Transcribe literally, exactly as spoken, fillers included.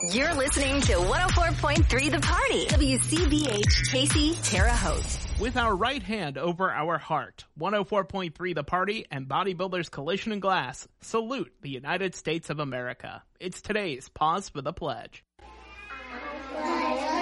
You're listening to one oh four point three The Party. W C B H, Casey, Terre Haute. With our right hand over our heart, one oh four point three The Party and Bodybuilders Collision and Glass salute the United States of America. It's today's Pause for the Pledge.